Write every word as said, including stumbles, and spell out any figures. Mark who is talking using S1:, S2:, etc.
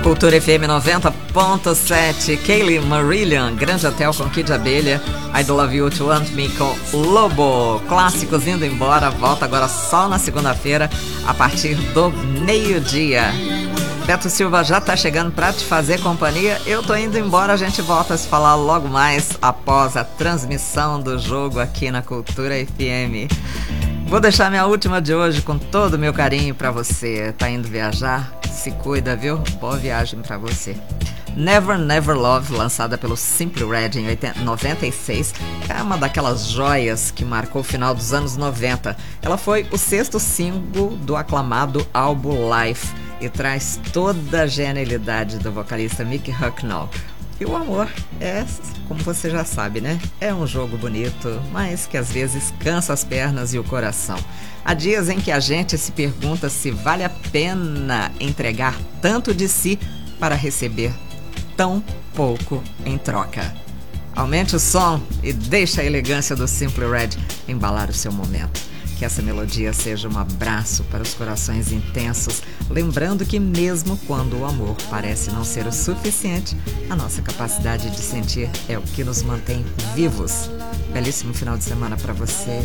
S1: Cultura F M noventa ponto sete, Kaylee Marillion, Grande Hotel com Kid Abelha, I Do Love You To Want Me com Lobo. Clássicos indo embora, volta agora só na segunda-feira, a partir do meio-dia. Beto Silva já tá chegando pra te fazer companhia, eu tô indo embora, a gente volta a se falar logo mais após a transmissão do jogo aqui na Cultura F M. Vou deixar minha última de hoje com todo o meu carinho pra você. Tá indo viajar? Se cuida, viu? Boa viagem pra você. Never Never Love, lançada pelo Simply Red em noventa e seis, é uma daquelas joias que marcou o final dos anos noventa. Ela foi o sexto single do aclamado álbum Life e traz toda a genialidade do vocalista Mick Hucknall. E o amor é, como você já sabe, né? É um jogo bonito, mas que às vezes cansa as pernas e o coração. Há dias em que a gente se pergunta se vale a pena entregar tanto de si para receber tão pouco em troca. Aumente o som e deixe a elegância do Simply Red embalar o seu momento. Que essa melodia seja um abraço para os corações intensos, lembrando que mesmo quando o amor parece não ser o suficiente, a nossa capacidade de sentir é o que nos mantém vivos. Belíssimo final de semana para você.